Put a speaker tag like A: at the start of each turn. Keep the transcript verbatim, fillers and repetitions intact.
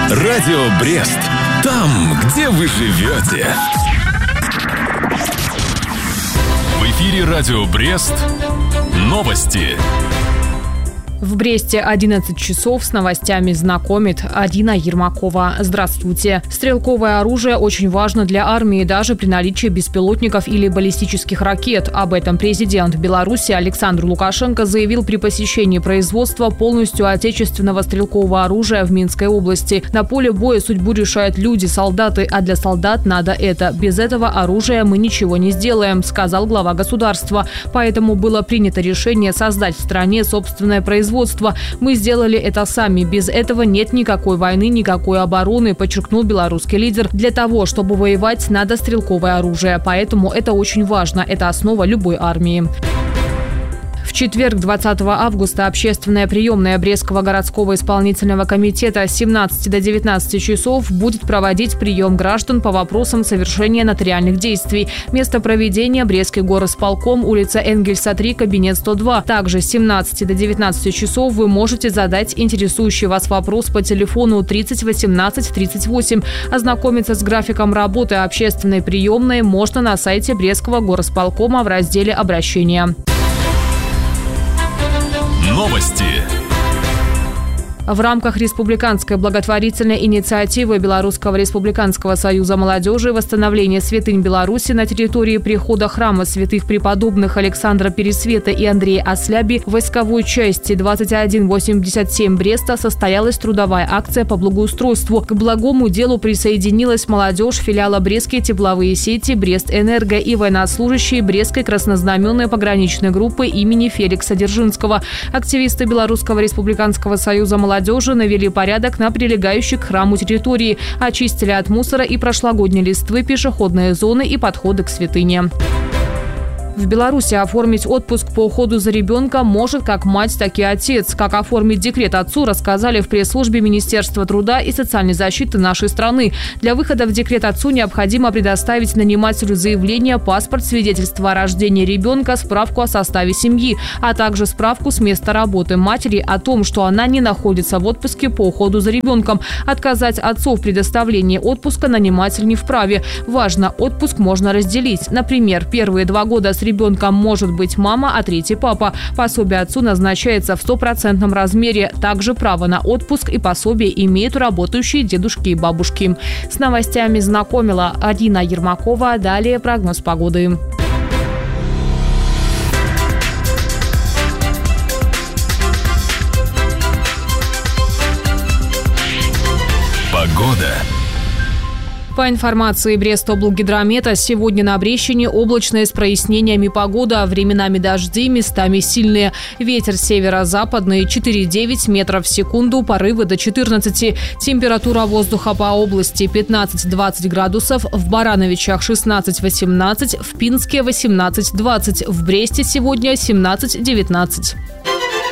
A: Радио Брест. Там, где вы живете. В эфире Радио Брест. Новости.
B: В Бресте одиннадцать часов с новостями знакомит Адина Ермакова. Здравствуйте. Стрелковое оружие очень важно для армии даже при наличии беспилотников или баллистических ракет. Об этом президент Беларуси Александр Лукашенко заявил при посещении производства полностью отечественного стрелкового оружия в Минской области. На поле боя судьбу решают люди, солдаты, а для солдат надо это. Без этого оружия мы ничего не сделаем, сказал глава государства. Поэтому было принято решение создать в стране собственное производство. Мы сделали это сами. Без этого нет никакой войны, никакой обороны, подчеркнул белорусский лидер. Для того, чтобы воевать, надо стрелковое оружие. Поэтому это очень важно. Это основа любой армии. В четверг, двадцатого августа, общественная приемная Брестского городского исполнительного комитета с семнадцати до девятнадцати часов будет проводить прием граждан по вопросам совершения нотариальных действий. Место проведения – Брестский горосполком, улица Энгельса три, кабинет сто два. Также с семнадцати до девятнадцати часов вы можете задать интересующий вас вопрос по телефону тридцать восемнадцать тридцать восемь. Ознакомиться с графиком работы общественной приемной можно на сайте Брестского горосполкома в разделе «Обращения».
A: Новости.
B: В рамках республиканской благотворительной инициативы Белорусского республиканского союза молодежи «Восстановление святынь Беларуси» на территории прихода храма святых преподобных Александра Пересвета и Андрея Осляби в войсковой части двадцать один восемьдесят семь Бреста состоялась трудовая акция по благоустройству. К благому делу присоединилась молодежь филиала Брестские тепловые сети «Брестэнерго» и военнослужащие Брестской краснознаменной пограничной группы имени Феликса Дзержинского. Активисты Белорусского республиканского союза молодежи Молодежи навели порядок на прилегающей к храму территории, очистили от мусора и прошлогодней листвы пешеходные зоны и подходы к святыне. В Беларуси оформить отпуск по уходу за ребенком может как мать, так и отец. Как оформить декрет отцу, рассказали в пресс-службе Министерства труда и социальной защиты нашей страны. Для выхода в декрет отцу необходимо предоставить нанимателю заявление, паспорт, свидетельство о рождении ребенка, справку о составе семьи, а также справку с места работы матери о том, что она не находится в отпуске по уходу за ребенком. Отказать отцу в предоставлении отпуска наниматель не вправе. Важно, отпуск можно разделить. Например, первые два года с ребенком может быть мама, а третий папа. Пособие отцу назначается в стопроцентном размере. Также право на отпуск и пособие имеют работающие дедушки и бабушки. С новостями знакомила Адина Ермакова. Далее прогноз погоды.
A: Погода.
B: По информации Брестоблгидромета, сегодня на Брещине облачная с прояснениями погода, временами дожди, местами сильные. Ветер северо-западный четыре-девять метров в секунду, порывы до четырнадцати. Температура воздуха по области пятнадцать-двадцать градусов, в Барановичах шестнадцать-восемнадцать, в Пинске восемнадцать-двадцать, в Бресте сегодня семнадцать-девятнадцать.